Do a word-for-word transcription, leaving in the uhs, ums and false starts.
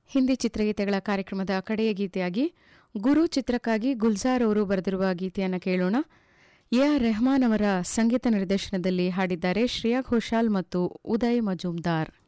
ಹಿಂದಿ ಚಿತ್ರಗೀತೆಗಳ ಕಾರ್ಯಕ್ರಮದ ಕಡೆಯ ಗೀತೆಯಾಗಿ ಗುರು ಚಿತ್ರಕ್ಕಾಗಿ ಗುಲ್ಜಾರ್ ಅವರು ಬರೆದಿರುವ ಗೀತೆಯನ್ನು ಕೇಳೋಣ. ಎ ಆರ್ ರೆಹಮಾನ್ ಅವರ ಸಂಗೀತ ನಿರ್ದೇಶನದಲ್ಲಿ ಹಾಡಿದ್ದಾರೆ ಶ್ರೇಯಾ ಘೋಷಾಲ್ ಮತ್ತು ಉದಯ್ ಮಜುಮ್ದಾರ್.